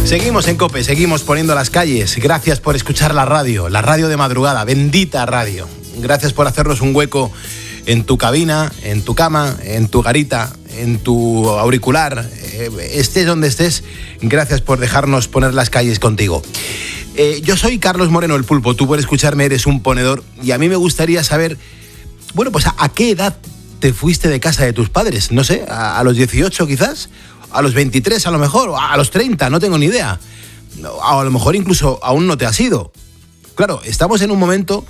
Seguimos en COPE, seguimos poniendo las calles. Gracias por escuchar la radio de madrugada, bendita radio. Gracias por hacernos un hueco en tu cabina, en tu cama, en tu garita, en tu auricular. Estés donde estés, gracias por dejarnos poner las calles contigo. Yo soy Carlos Moreno, el Pulpo. Tú por escucharme eres un ponedor y a mí me gustaría saber, bueno, pues a qué edad te fuiste de casa de tus padres. No sé, a los 18 quizás, a los 23 a lo mejor, a los 30, no tengo ni idea. A lo mejor incluso aún no te has ido. Claro, estamos en un momento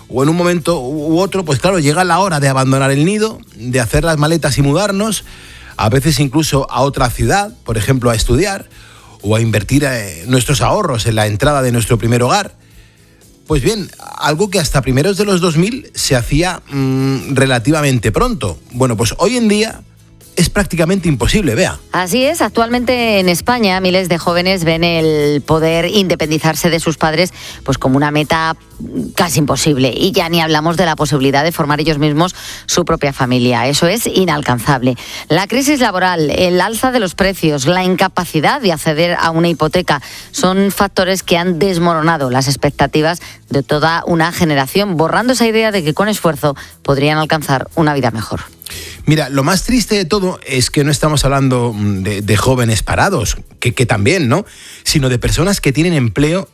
u otro, pues claro, llega la hora de abandonar el nido, de hacer las maletas y mudarnos, a veces incluso a otra ciudad, por ejemplo, a estudiar o a invertir nuestros ahorros en la entrada de nuestro primer hogar. Pues bien, algo que hasta primeros de los 2000 se hacía relativamente pronto. Bueno, pues hoy en día es prácticamente imposible, Bea. Así es, actualmente en España miles de jóvenes ven el poder independizarse de sus padres pues como una meta casi imposible, y ya ni hablamos de la posibilidad de formar ellos mismos su propia familia. Eso es inalcanzable. La crisis laboral, el alza de los precios, la incapacidad de acceder a una hipoteca son factores que han desmoronado las expectativas de toda una generación, borrando esa idea de que con esfuerzo podrían alcanzar una vida mejor. Mira, lo más triste de todo es que no estamos hablando de jóvenes parados, que también, ¿no? Sino de personas que tienen empleo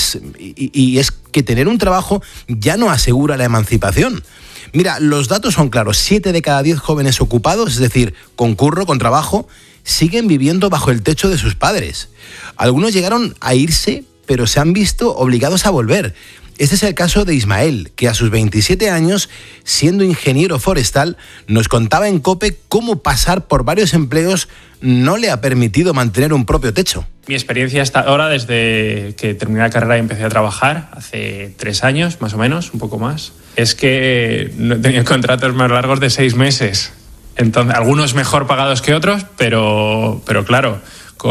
y es que tener un trabajo ya no asegura la emancipación. Mira, los datos son claros. 7 de cada 10 jóvenes ocupados, es decir, con curro, con trabajo, siguen viviendo bajo el techo de sus padres. Algunos llegaron a irse, pero se han visto obligados a volver. Este es el caso de Ismael, que a sus 27 años, siendo ingeniero forestal, nos contaba en COPE cómo pasar por varios empleos no le ha permitido mantener un propio techo. Mi experiencia hasta ahora, desde que terminé la carrera y empecé a trabajar, hace 3 años más o menos, un poco más, es que no he tenido contratos más largos de 6 meses. Entonces, algunos mejor pagados que otros, pero claro,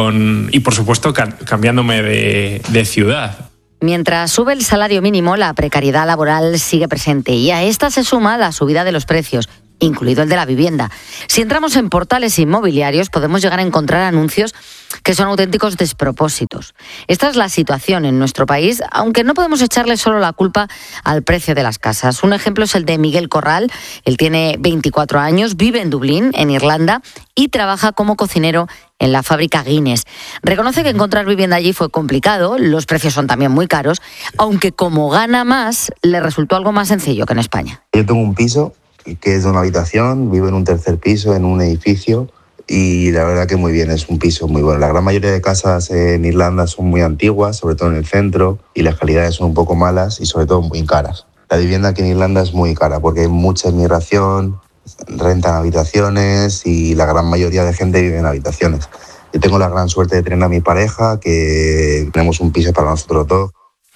y por supuesto cambiándome de ciudad. Mientras sube el salario mínimo, la precariedad laboral sigue presente y a esta se suma la subida de los precios, incluido el de la vivienda. Si entramos en portales inmobiliarios, podemos llegar a encontrar anuncios que son auténticos despropósitos. Esta es la situación en nuestro país, aunque no podemos echarle solo la culpa al precio de las casas. Un ejemplo es el de Miguel Corral. Él tiene 24 años, vive en Dublín, en Irlanda, y trabaja como cocinero en la fábrica Guinness. Reconoce que encontrar vivienda allí fue complicado, los precios son también muy caros, aunque como gana más, le resultó algo más sencillo que en España. Yo tengo un piso que es de una habitación, vivo en un tercer piso, en un edificio, y la verdad que muy bien, es un piso muy bueno. La gran mayoría de casas en Irlanda son muy antiguas, sobre todo en el centro, y las calidades son un poco malas y sobre todo muy caras. La vivienda aquí en Irlanda es muy cara porque hay mucha inmigración, rentan habitaciones y la gran mayoría de gente vive en habitaciones. Yo tengo la gran suerte de tener a mi pareja, que tenemos un piso para nosotros dos.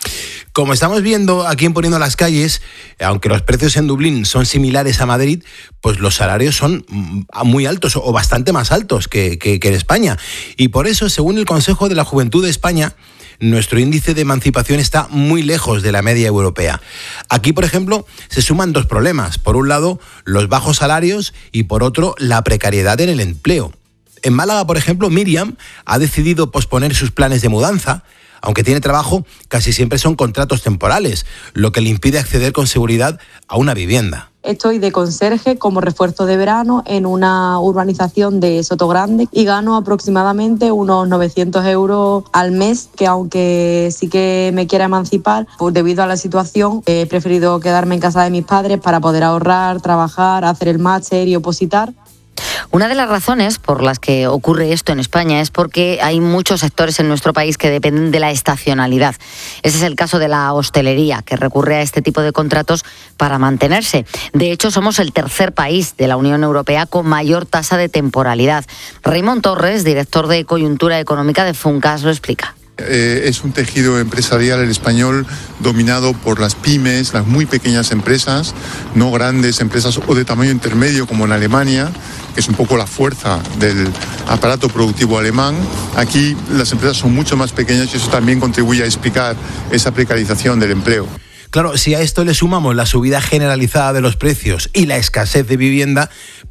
Como estamos viendo aquí en Poniendo las Calles, aunque los precios en Dublín son similares a Madrid, pues los salarios son muy altos o bastante más altos que en España. Y por eso, según el Consejo de la Juventud de España, nuestro índice de emancipación está muy lejos de la media europea. Aquí, por ejemplo, se suman 2 problemas. Por un lado, los bajos salarios y por otro, la precariedad en el empleo. En Málaga, por ejemplo, Miriam ha decidido posponer sus planes de mudanza. Aunque tiene trabajo, casi siempre son contratos temporales, lo que le impide acceder con seguridad a una vivienda. Estoy de conserje como refuerzo de verano en una urbanización de Sotogrande y gano aproximadamente unos 900 euros al mes, que aunque sí que me quiera emancipar, pues debido a la situación he preferido quedarme en casa de mis padres para poder ahorrar, trabajar, hacer el máster y opositar. Una de las razones por las que ocurre esto en España es porque hay muchos sectores en nuestro país que dependen de la estacionalidad. Ese es el caso de la hostelería, que recurre a este tipo de contratos para mantenerse. De hecho, somos el tercer país de la Unión Europea con mayor tasa de temporalidad. Raymond Torres, director de Coyuntura Económica de Funcas, lo explica. Es un tejido empresarial el español dominado por las pymes, las muy pequeñas empresas, no grandes empresas o de tamaño intermedio como en Alemania, que es un poco la fuerza del aparato productivo alemán. Aquí las empresas son mucho más pequeñas y eso también contribuye a explicar esa precarización del empleo. Claro, si a esto le sumamos la subida generalizada de los precios y la escasez de vivienda,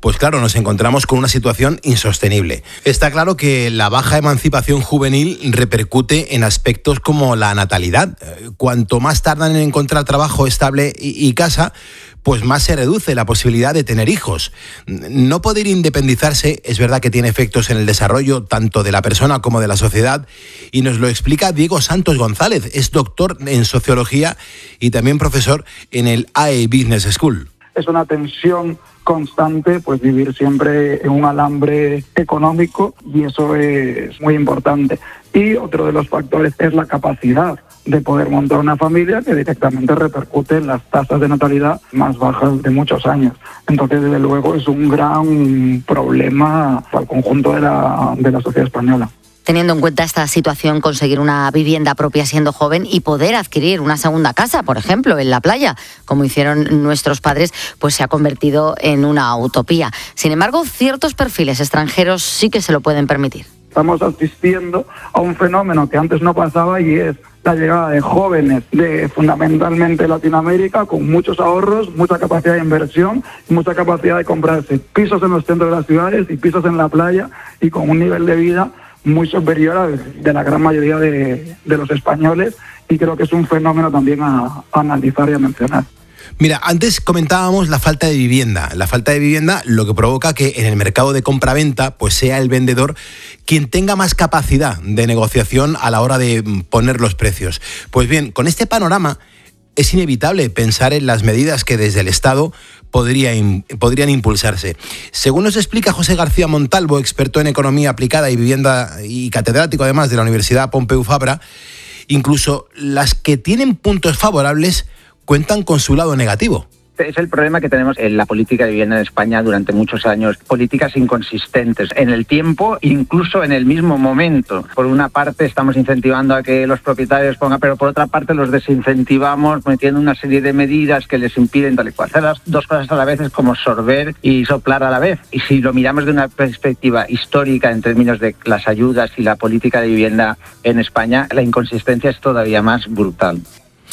pues claro, nos encontramos con una situación insostenible. Está claro que la baja emancipación juvenil repercute en aspectos como la natalidad. Cuanto más tardan en encontrar trabajo estable y casa, pues más se reduce la posibilidad de tener hijos. No poder independizarse es verdad que tiene efectos en el desarrollo tanto de la persona como de la sociedad, y nos lo explica Diego Santos González. Es doctor en sociología y también profesor en el AE Business School. Es una tensión constante, pues vivir siempre en un alambre económico, y eso es muy importante. Y otro de los factores es la capacidad de poder montar una familia, que directamente repercute en las tasas de natalidad más bajas de muchos años. Entonces, desde luego, es un gran problema para el conjunto de la sociedad española. Teniendo en cuenta esta situación, conseguir una vivienda propia siendo joven y poder adquirir una segunda casa, por ejemplo, en la playa, como hicieron nuestros padres, pues se ha convertido en una utopía. Sin embargo, ciertos perfiles extranjeros sí que se lo pueden permitir. Estamos asistiendo a un fenómeno que antes no pasaba, y es la llegada de jóvenes de fundamentalmente Latinoamérica con muchos ahorros, mucha capacidad de inversión y mucha capacidad de comprarse pisos en los centros de las ciudades y pisos en la playa, y con un nivel de vida muy superior al de la gran mayoría de los españoles, y creo que es un fenómeno también a analizar y a mencionar. Mira, antes comentábamos la falta de vivienda. La falta de vivienda lo que provoca que en el mercado de compra-venta pues sea el vendedor quien tenga más capacidad de negociación a la hora de poner los precios. Pues bien, con este panorama es inevitable pensar en las medidas que desde el Estado podrían impulsarse. Según nos explica José García Montalvo, experto en economía aplicada y vivienda y catedrático además de la Universidad Pompeu Fabra, incluso las que tienen puntos favorables cuentan con su lado negativo. Es el problema que tenemos en la política de vivienda en España durante muchos años. Políticas inconsistentes en el tiempo, incluso en el mismo momento. Por una parte estamos incentivando a que los propietarios pongan, pero por otra parte los desincentivamos metiendo una serie de medidas que les impiden tal y cual. Hacer las dos cosas a la vez es como sorber y soplar a la vez. Y si lo miramos de una perspectiva histórica en términos de las ayudas y la política de vivienda en España, la inconsistencia es todavía más brutal.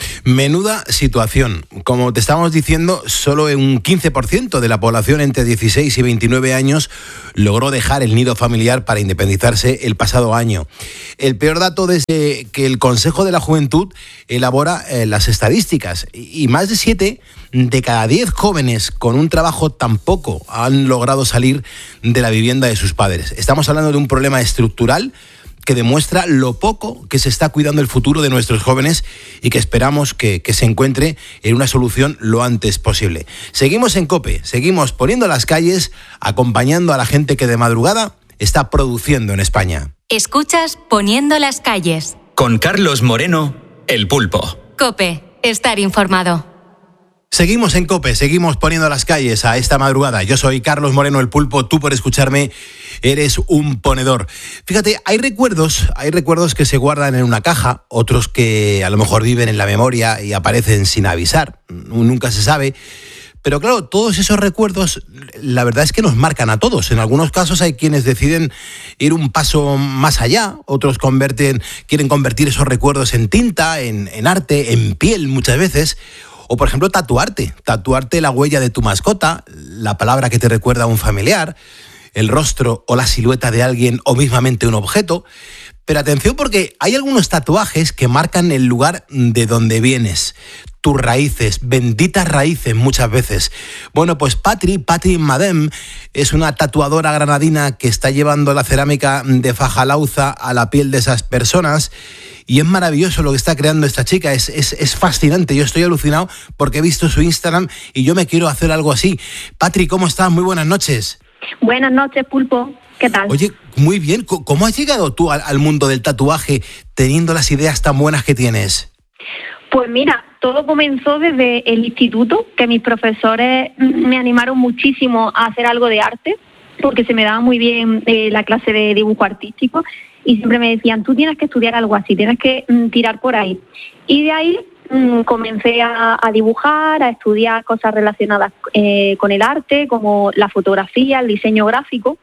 Menuda situación. Como te estábamos diciendo, solo un 15% de la población entre 16 y 29 años logró dejar el nido familiar para independizarse el pasado año. El peor dato desde que el Consejo de la Juventud elabora las estadísticas, y más de 7 de cada 10 jóvenes con un trabajo tampoco han logrado salir de la vivienda de sus padres. Estamos hablando de un problema estructural que demuestra lo poco que se está cuidando el futuro de nuestros jóvenes, y que esperamos que se encuentre en una solución lo antes posible. Seguimos en COPE, seguimos poniendo las calles, acompañando a la gente que de madrugada está produciendo en España. Escuchas Poniendo las calles. Con Carlos Moreno, El Pulpo. COPE, estar informado. Seguimos en COPE, seguimos poniendo las calles a esta madrugada. Yo soy Carlos Moreno, El Pulpo. Tú, por escucharme, eres un ponedor. Fíjate, hay recuerdos que se guardan en una caja, otros que a lo mejor viven en la memoria y aparecen sin avisar. Nunca se sabe. Pero claro, todos esos recuerdos, la verdad es que nos marcan a todos. En algunos casos hay quienes deciden ir un paso más allá, otros quieren convertir esos recuerdos en tinta, en arte, en piel muchas veces. O, por ejemplo, tatuarte la huella de tu mascota, la palabra que te recuerda a un familiar, el rostro o la silueta de alguien, o mismamente un objeto. Pero atención, porque hay algunos tatuajes que marcan el lugar de donde vienes, tus raíces, benditas raíces muchas veces. Bueno, pues Patri Madem es una tatuadora granadina que está llevando la cerámica de Fajalauza a la piel de esas personas, y es maravilloso lo que está creando esta chica, es fascinante. Yo estoy alucinado porque he visto su Instagram y yo me quiero hacer algo así. Patri, ¿cómo estás? Muy buenas noches. Buenas noches, Pulpo. ¿Qué tal? Oye, muy bien. ¿Cómo has llegado tú al mundo del tatuaje teniendo las ideas tan buenas que tienes? Pues mira, todo comenzó desde el instituto, que mis profesores me animaron muchísimo a hacer algo de arte, porque se me daba muy bien la clase de dibujo artístico, y siempre me decían, tú tienes que estudiar algo así, tienes que tirar por ahí. Y de ahí comencé a dibujar, a estudiar cosas relacionadas con el arte, como la fotografía, el diseño gráfico.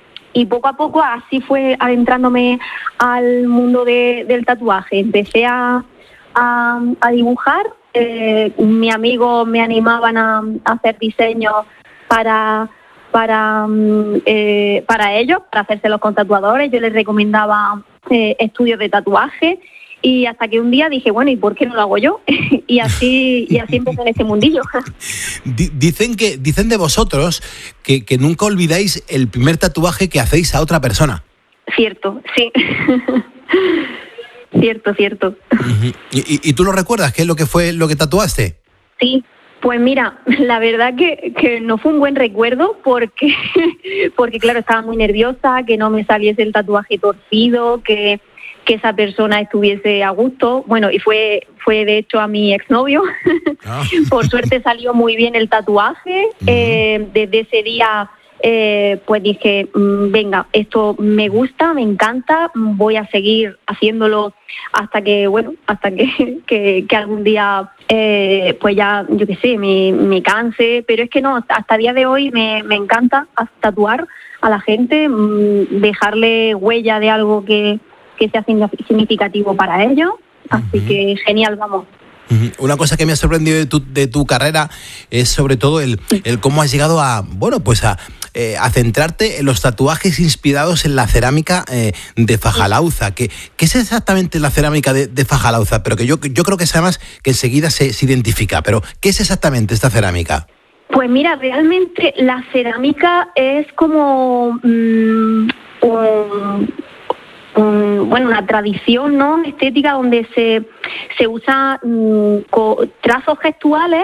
Y poco a poco así fue adentrándome al mundo del tatuaje. Empecé a dibujar, mis amigos me animaban a hacer diseños para para ellos, para hacérselos con tatuadores. Yo les recomendaba estudios de tatuaje. Y hasta que un día dije, bueno, ¿y por qué no lo hago yo? y así empecé en este mundillo. Dicen de vosotros que nunca olvidáis el primer tatuaje que hacéis a otra persona. Cierto, sí. Cierto. Uh-huh. ¿Y tú lo recuerdas? ¿Qué es lo que fue lo que tatuaste? Sí. Pues mira, la verdad que no fue un buen recuerdo porque claro, estaba muy nerviosa, que no me saliese el tatuaje torcido, que esa persona estuviese a gusto. Bueno, y fue de hecho a mi exnovio. Por suerte salió muy bien el tatuaje. Desde ese día pues dije, venga, esto me gusta, me encanta, voy a seguir haciéndolo hasta que algún día pues ya, yo qué sé, me canse. Pero es que no, hasta el día de hoy me encanta tatuar a la gente, dejarle huella de algo que sea significativo para ellos. Así que genial, vamos. Una cosa que me ha sorprendido de tu carrera es sobre todo el cómo has llegado a centrarte en los tatuajes inspirados en la cerámica de Fajalauza. ¿Qué es exactamente la cerámica de Fajalauza? Pero que yo creo que es además que enseguida se identifica. Pero ¿qué es exactamente esta cerámica? Pues mira, realmente la cerámica es como una tradición, ¿no?, estética, donde se usa trazos gestuales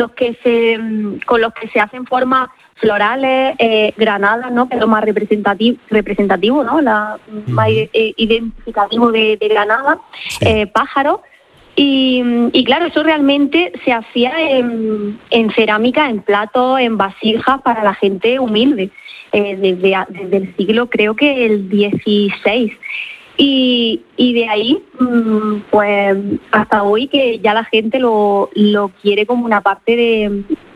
con los que se hacen formas florales, granadas, ¿no?, que es lo más representativo, ¿no?, más identificativo de Granada, pájaros. Y claro, eso realmente se hacía en cerámica, en platos, en vasijas para la gente humilde, desde el siglo, creo que el XVI. Y de ahí, pues hasta hoy, que ya la gente lo quiere como una parte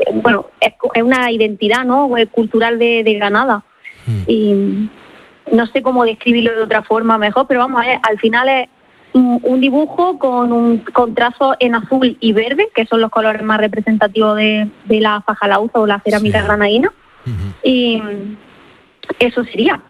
es una identidad, ¿no?, cultural de Granada. Y no sé cómo describirlo de otra forma mejor, pero vamos, al final es un dibujo con trazos en azul y verde, que son los colores más representativos de la Fajalauza o la cerámica granadina. Y eso sería.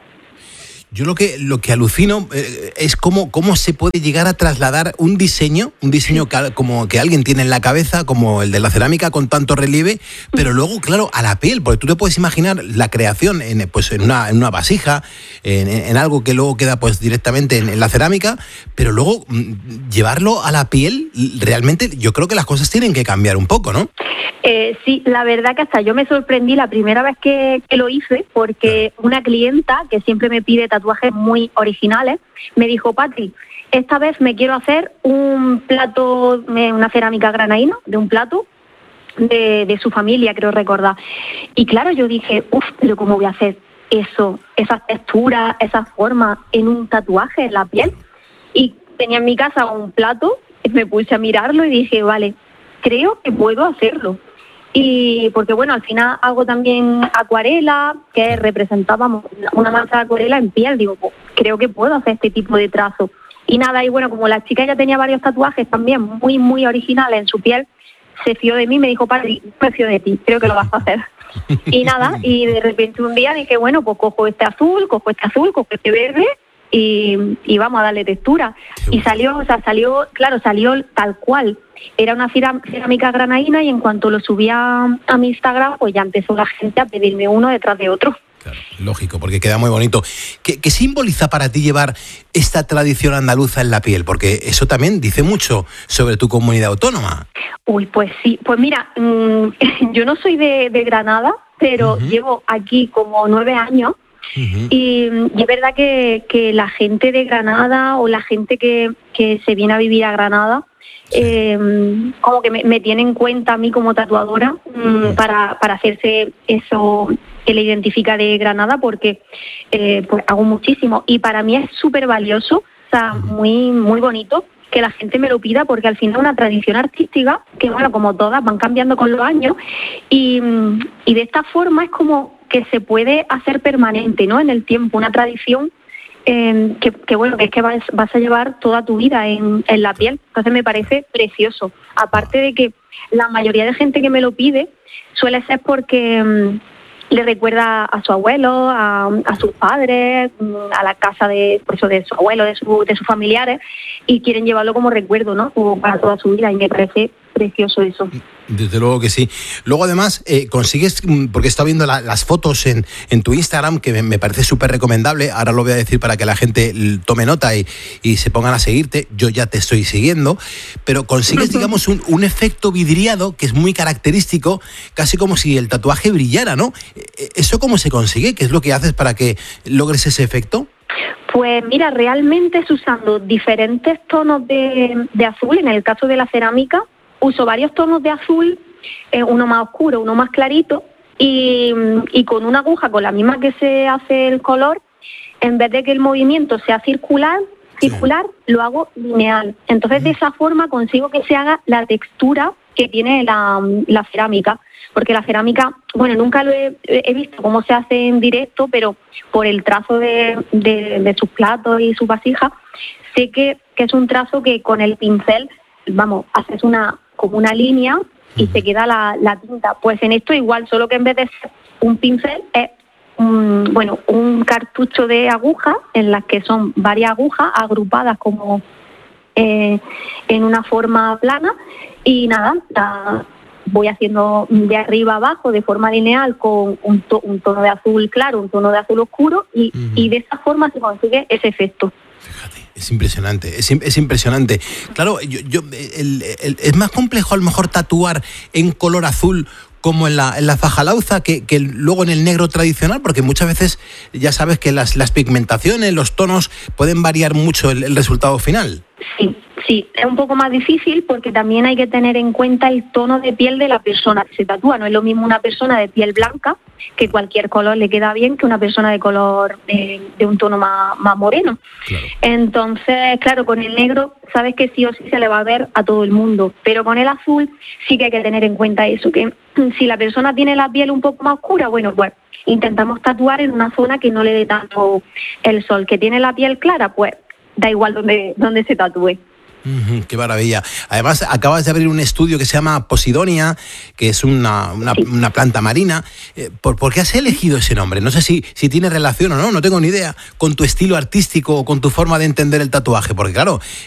Yo lo que alucino es cómo se puede llegar a trasladar un diseño como que alguien tiene en la cabeza, como el de la cerámica con tanto relieve, pero luego, claro, a la piel, porque tú te puedes imaginar la creación en una vasija, en algo que luego queda pues directamente en la cerámica, pero luego llevarlo a la piel, realmente yo creo que las cosas tienen que cambiar un poco, ¿no? Sí, la verdad que hasta yo me sorprendí la primera vez que lo hice, porque una clienta que siempre me pide tatuajes muy originales me dijo, Patri, esta vez me quiero hacer un plato, una cerámica granadina, de un plato de su familia, creo recordar. Y claro, yo dije, pero ¿cómo voy a hacer eso, esas texturas, esas formas en un tatuaje en la piel? Y tenía en mi casa un plato, me puse a mirarlo y dije, vale, creo que puedo hacerlo. Y porque bueno, al final hago también acuarela, que representábamos una mancha de acuarela en piel. Digo, pues, creo que puedo hacer este tipo de trazo. Y nada, y bueno, como la chica ya tenía varios tatuajes también muy, muy originales en su piel, se fió de mí, me dijo, Padre, me fío de ti, creo que lo vas a hacer. Y nada, y de repente un día dije, bueno, pues cojo este azul, cojo este verde, y vamos a darle textura. Y salió tal cual. Era una cerámica granadina, y en cuanto lo subí a mi Instagram, pues ya empezó la gente a pedirme uno detrás de otro. Claro, lógico, porque queda muy bonito. ¿Qué simboliza para ti llevar esta tradición andaluza en la piel? Porque eso también dice mucho sobre tu comunidad autónoma. Uy, pues sí. Pues mira, yo no soy de Granada, pero llevo aquí como 9 años. Y es verdad que la gente de Granada, o la gente que se viene a vivir a Granada, como que me tiene en cuenta a mí como tatuadora, para hacerse eso que le identifica de Granada, porque pues hago muchísimo, y para mí es súper valioso, o sea, muy, muy bonito que la gente me lo pida, porque al final es una tradición artística que, bueno, como todas, van cambiando con los años, y de esta forma es como que se puede hacer permanente, ¿no?, en el tiempo, una tradición que bueno, que es que vas a llevar toda tu vida en la piel. Entonces me parece precioso. Aparte de que la mayoría de gente que me lo pide suele ser porque le recuerda a su abuelo, a sus padres, a la casa de su abuelo, de sus familiares, y quieren llevarlo como recuerdo, ¿no? Como para toda su vida, y me parece precioso eso. Desde luego que sí. Luego además consigues, porque he estado viendo las fotos en tu Instagram, que me parece súper recomendable, ahora lo voy a decir para que la gente tome nota y se pongan a seguirte, yo ya te estoy siguiendo, pero consigues, digamos, un efecto vidriado que es muy característico, casi como si el tatuaje brillara, ¿no? ¿Eso cómo se consigue? ¿Qué es lo que haces para que logres ese efecto? Pues mira, realmente es usando diferentes tonos de azul. En el caso de la cerámica, uso varios tonos de azul, uno más oscuro, uno más clarito, y con una aguja con la misma que se hace el color, en vez de que el movimiento sea circular, lo hago lineal. Entonces de esa forma consigo que se haga la textura que tiene la cerámica, porque la cerámica, bueno, nunca lo he visto cómo se hace en directo, pero por el trazo de sus platos y sus vasijas, sé que es un trazo que con el pincel, vamos, haces como una línea y se queda la tinta. Pues en esto igual, solo que en vez de ser un pincel es un cartucho de agujas, en las que son varias agujas agrupadas como en una forma plana, y nada, voy haciendo de arriba abajo de forma lineal con un tono de azul claro, un tono de azul oscuro, y de esa forma se consigue ese efecto. Fíjate, es impresionante, es impresionante. Claro, es más complejo a lo mejor tatuar en color azul como en la fajalauza que luego en el negro tradicional, porque muchas veces ya sabes que las pigmentaciones, los tonos pueden variar mucho el resultado final. Sí, es un poco más difícil porque también hay que tener en cuenta el tono de piel de la persona que se tatúa. No es lo mismo una persona de piel blanca, que cualquier color le queda bien, que una persona de color de un tono más moreno. Claro. Entonces, claro, con el negro sabes que sí o sí se le va a ver a todo el mundo, pero con el azul sí que hay que tener en cuenta eso, que si la persona tiene la piel un poco más oscura, bueno, pues intentamos tatuar en una zona que no le dé tanto el sol. Que tiene la piel clara, pues da igual donde se tatúe. Qué maravilla. Además, acabas de abrir un estudio que se llama Posidonia, que es una planta marina. ¿Por qué has elegido ese nombre? No sé si tiene relación o no tengo ni idea, con tu estilo artístico o con tu forma de entender el tatuaje. Porque claro,